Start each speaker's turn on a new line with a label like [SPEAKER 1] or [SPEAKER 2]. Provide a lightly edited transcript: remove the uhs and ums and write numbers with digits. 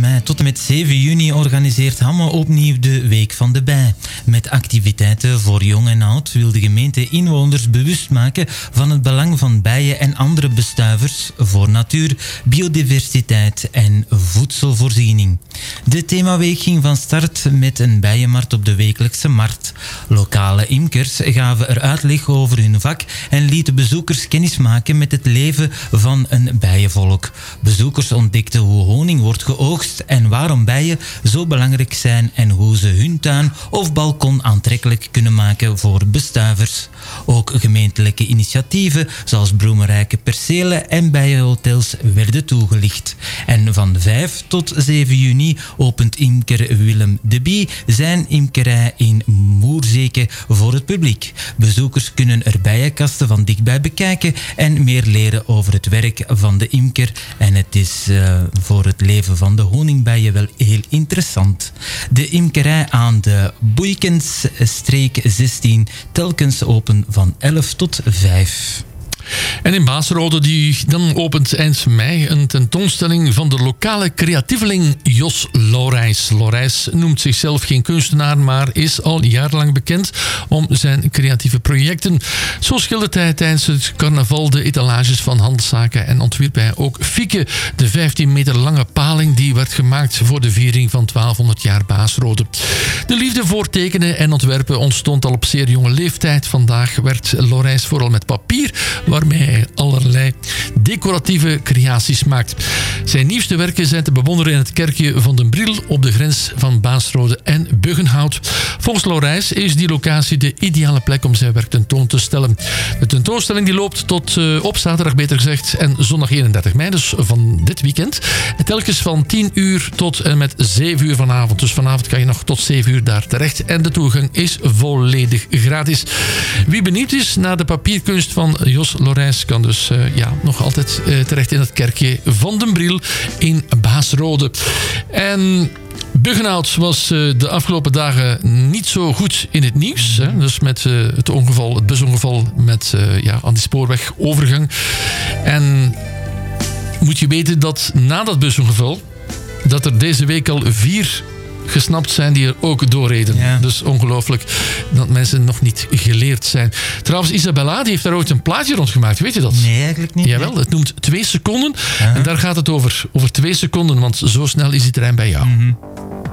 [SPEAKER 1] mei tot en met 7 juni organiseert Hamme opnieuw de Week van de Bij. Met activiteiten voor jong en oud wil de gemeente inwoners bewust maken van het belang van bijen en andere bestuivers voor natuur, biodiversiteit en voedselvoorziening. De themaweek ging van start met een bijenmarkt op de wekelijkse markt. Lokale imkers gaven er uitleg over hun vak en lieten bezoekers kennismaken met het leven van een bijenvolk. Bezoekers ontdekten hoe honing wordt geoogst en waarom bijen zo belangrijk zijn en hoe ze hun tuin of balkon aantrekkelijk kunnen maken voor bestuivers. Ook gemeentelijke initiatieven zoals bloemrijke percelen en bijenhotels werden toegelicht. En van 5 tot 7 juni opent imker Willem de Bie zijn imkerij in Moerzeke voor het publiek. Bezoekers kunnen er bijenkasten van dichtbij bekijken en meer leren over het werk van de imker. En het is voor het leven van de honingbijen wel heel interessant. De imkerij aan de Boeikensstreek 16 telkens open van 11 tot 5.
[SPEAKER 2] En in Baasrode dan opent eind mei een tentoonstelling van de lokale creatieveling Jos Lorijs. Lorijs noemt zichzelf geen kunstenaar, maar is al jarenlang bekend om zijn creatieve projecten. Zo schildert hij tijdens het carnaval de etalages van handelszaken en ontwierp hij ook Fieke, de 15 meter lange paling die werd gemaakt voor de viering van 1200 jaar Baasrode. De liefde voor tekenen en ontwerpen ontstond al op zeer jonge leeftijd. Vandaag werkt Lorijs vooral met papier, waarmee hij allerlei decoratieve creaties maakt. Zijn nieuwste werken zijn te bewonderen in het kerkje van den Briel op de grens van Baasrode en Buggenhout. Volgens Lorijs is die locatie de ideale plek om zijn werk tentoon te stellen. De tentoonstelling die loopt tot op zaterdag beter gezegd en zondag 31 mei, dus van dit weekend. Telkens van 10 uur tot en met 7 uur vanavond. Dus vanavond kan je nog tot 7 uur daar terecht en de toegang is volledig gratis. Wie benieuwd is naar de papierkunst van Jos Lorijs kan dus nog altijd terecht in het kerkje van den Briel in Baasrode. En Buggenhout was de afgelopen dagen niet zo goed in het nieuws. Hè? Dus met het busongeval met aan die spoorwegovergang. En moet je weten dat na dat busongeval dat er deze week al 4 gesnapt zijn die er ook doorreden. Ja. Dus ongelooflijk dat mensen nog niet geleerd zijn. Trouwens, Isabella die heeft daar ooit een plaatje rondgemaakt. Weet je dat?
[SPEAKER 1] Nee, eigenlijk niet.
[SPEAKER 2] Jawel, het noemt 2 seconden. En daar gaat het over 2 seconden, want zo snel is die trein bij jou. Mm-hmm.